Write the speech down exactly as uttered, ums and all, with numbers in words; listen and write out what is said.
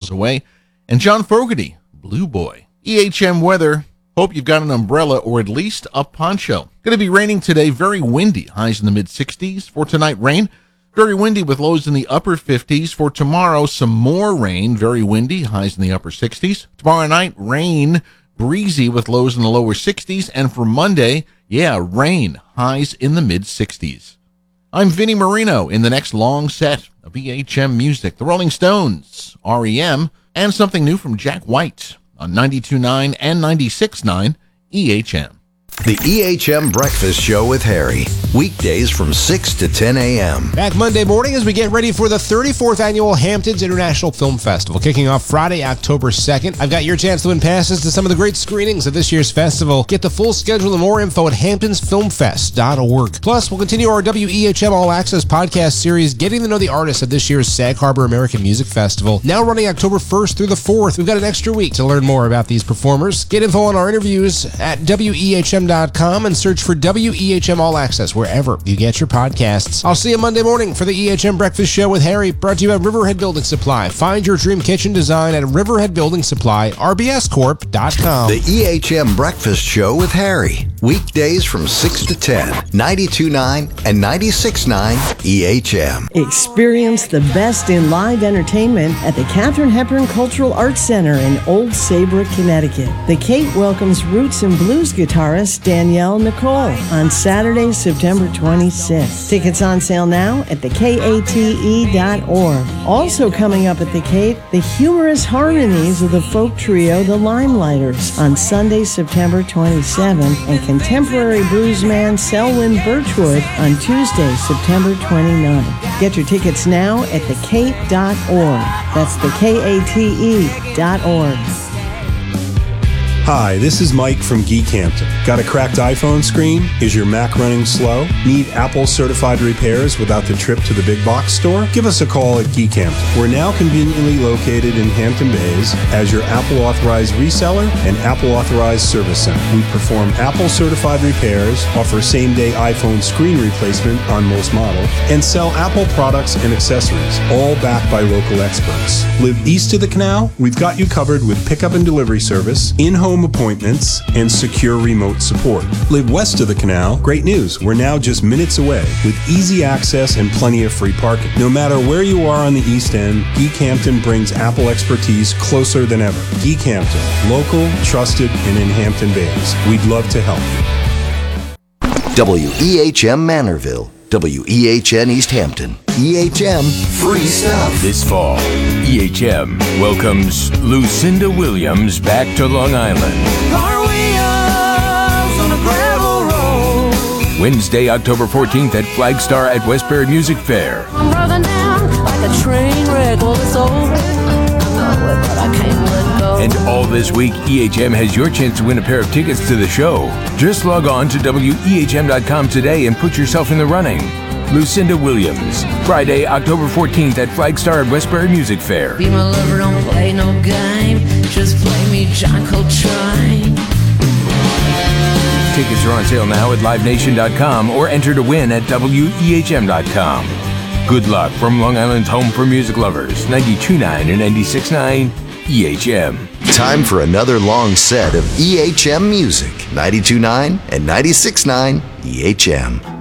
miles away. And John Fogerty, Blue Boy. E H M weather. Hope you've got an umbrella or at least a poncho. Going to be raining today, very windy, highs in the mid sixties. For tonight, rain, very windy with lows in the upper fifties. For tomorrow, some more rain, very windy, highs in the upper sixties. Tomorrow night, rain, breezy with lows in the lower sixties. And for Monday, yeah, rain, highs in the mid sixties. I'm Vinnie Marino in the next long set of E H M music. The Rolling Stones, R E M, and something new from Jack White on ninety-two point nine and ninety-six point nine E H M. The E H M Breakfast Show with Harry. Weekdays from six to ten a.m. Back Monday morning as we get ready for the thirty-fourth Annual Hamptons International Film Festival, kicking off Friday, October second. I've got your chance to win passes to some of the great screenings of this year's festival. Get the full schedule and more info at hamptons film fest dot org. Plus, we'll continue our W E H M All Access podcast series, getting to know the artists of this year's Sag Harbor American Music Festival. Now running October first through the fourth. We've got an extra week to learn more about these performers. Get info on our interviews at W E H M dot com and search for W E H M All Access wherever you get your podcasts. I'll see you Monday morning for the E H M Breakfast Show with Harry, brought to you by Riverhead Building Supply. Find your dream kitchen design at Riverhead Building Supply, R B S corp dot com. The E H M Breakfast Show with Harry. Weekdays from six to ten, ninety-two point nine and ninety-six point nine E H M. Experience the best in live entertainment at the Katharine Hepburn Cultural Arts Center in Old Saybrook, Connecticut. The Cape welcomes roots and blues guitarist Danielle Nicole on Saturday, September twenty-sixth. Tickets on sale now at the K A T E dot org. Also coming up at the Cape, the humorous harmonies of the folk trio The Limelighters on Sunday, September twenty-seventh, and contemporary bluesman Selwyn Birchwood on Tuesday, September twenty-ninth. Get your tickets now at the cape dot org. That's the K A T E dot org. Hi, this is Mike from Geekhampton. Got a cracked iPhone screen? Is your Mac running slow? Need Apple certified repairs without the trip to the big box store? Give us a call at Geekhampton. We're now conveniently located in Hampton Bays as your Apple authorized reseller and Apple authorized service center. We perform Apple certified repairs, offer same day iPhone screen replacement on most models, and sell Apple products and accessories, all backed by local experts. Live east of the canal? We've got you covered with pickup and delivery service, in-home appointments, and secure remote support. Live west of the canal? Great news, we're now just minutes away with easy access and plenty of free parking. No matter where you are on the East End, Geekhampton brings Apple expertise closer than ever. Geekhampton, local, trusted, and in Hampton Bays. We'd love to help you. W E H M Manorville. W E H N East Hampton. E H M Free Stuff. This fall, E H M welcomes Lucinda Williams back to Long Island. Car wheels on a gravel road. Wednesday, October fourteenth at Flagstar at Westbury Music Fair. I'm running down like a train wreck. Well, it's over. I know it, but I can't let go. And all this week, E H M has your chance to win a pair of tickets to the show. Just log on to W E H M dot com today and put yourself in the running. Lucinda Williams, Friday, October fourteenth at Flagstar at Westbury Music Fair. Be my lover, don't play no game. Just play me John Coltrane. Tickets are on sale now at live nation dot com or enter to win at W E H M dot com. Good luck from Long Island's home for music lovers, ninety-two point nine and ninety-six point nine E H M. Time for another long set of E H M music, ninety-two point nine and ninety-six point nine E H M.